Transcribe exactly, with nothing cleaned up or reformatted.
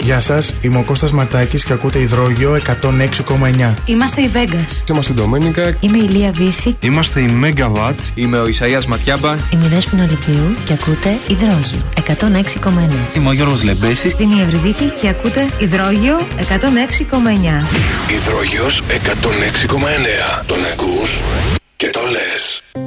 Γεια σας, είμαι ο Κώστας Μαρτάκης και ακούτε Υδρόγειο εκατόν έξι κόμμα εννιά. Είμαστε η Vegas. Είμαστε η Ντομένικα. Είμαι η Λία Βύση. Είμαστε η Megawatt. Είμαι ο Ισαΐας Ματιάμπα. Είμαι η Δέσποινα Ολυμπίου και ακούτε Υδρόγειο εκατόν έξι κόμμα εννιά. Είμαι ο Γιώργος Λεμπέσης. Είμαι η Ευρυδίκη και ακούτε Υδρόγειο εκατόν έξι κόμμα εννιά. Υδρόγειος εκατόν έξι κόμμα εννιά. Τον ακούς και το λες.